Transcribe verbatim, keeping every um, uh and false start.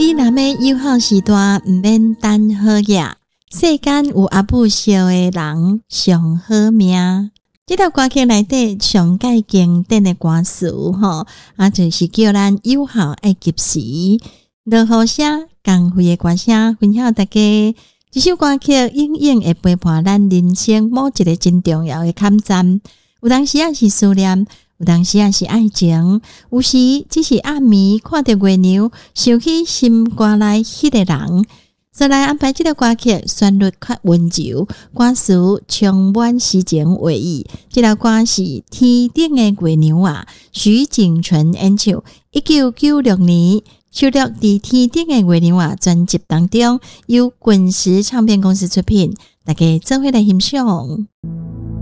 你若要有好时段，毋免等好夜。世间有阿母笑的人上好命。这条歌曲内底上界经典的歌词吼，啊，就是叫咱有效爱及时。落雨声、光辉的歌声，分享大家。这首歌曲永远会陪伴咱人生某一个真重要的坎站。有当时也是思念，有当时也是爱情，有时只是暗暝看到月亮，想起心肝内迄个人。再来安排这个歌曲，旋律较温柔，歌词充满诗情画意。这条歌是《天顶的月亮》啊，徐景纯演唱，一九九六年收录在《天顶的月亮》啊专辑当中，由滚石唱片公司出品，大家做伙来欣赏。